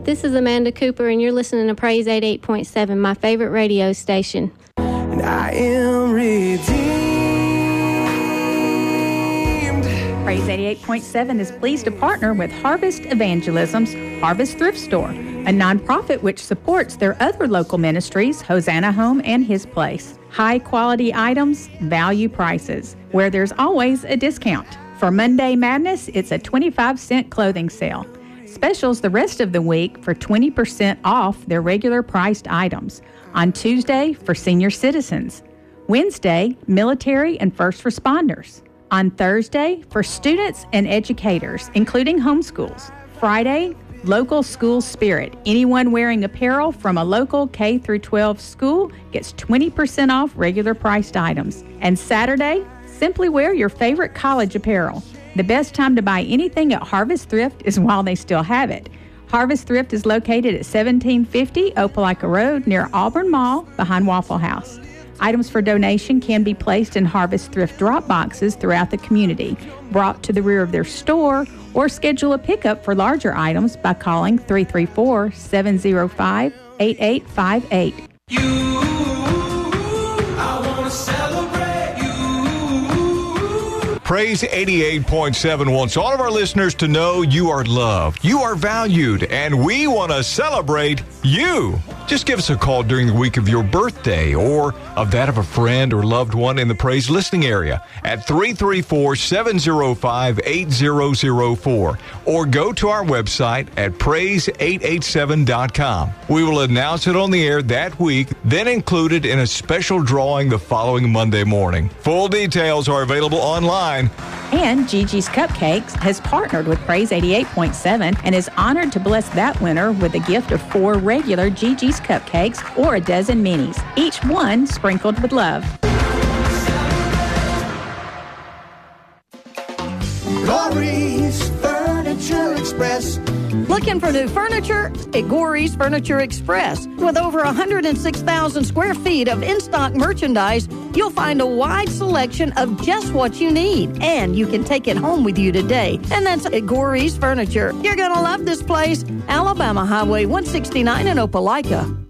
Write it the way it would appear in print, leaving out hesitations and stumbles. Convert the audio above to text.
This is Amanda Cooper, and you're listening to Praise 88.7, my favorite radio station. And I am redeemed. Praise 88.7 is pleased to partner with Harvest Evangelism's Harvest Thrift Store, a nonprofit which supports their other local ministries, Hosanna Home and His Place. High-quality items, value prices, where there's always a discount. For Monday Madness, it's a 25-cent clothing sale. Specials the rest of the week for 20% off their regular priced items. On Tuesday, for senior citizens. Wednesday, military and first responders. On Thursday, for students and educators, including homeschools. Friday, local school spirit. Anyone wearing apparel from a local K through 12 school gets 20% off regular priced items. And Saturday, simply wear your favorite college apparel. The best time to buy anything at Harvest Thrift is while they still have it. Harvest Thrift is located at 1750 Opelika Road near Auburn Mall behind Waffle House. Items for donation can be placed in Harvest Thrift drop boxes throughout the community, brought to the rear of their store, or schedule a pickup for larger items by calling 334-705-8858. Praise 88.7 wants all of our listeners to know you are loved, you are valued, and we want to celebrate you. Just give us a call during the week of your birthday or of that of a friend or loved one in the Praise listening area at 334-705-8004 or go to our website at praise887.com. We will announce it on the air that week, then include it in a special drawing the following Monday morning. Full details are available online. And Gigi's Cupcakes has partnered with Praise 88.7 and is honored to bless that winner with a gift of 4 regular Gigi's Cupcakes or a dozen minis, each one sprinkled with love. Gory's Furniture Express. Looking for new furniture? At Gory's Furniture Express. With over 106,000 square feet of in-stock merchandise, you'll find a wide selection of just what you need. And you can take it home with you today. And that's at Gory's Furniture. You're going to love this place. Alabama Highway 169 in Opelika.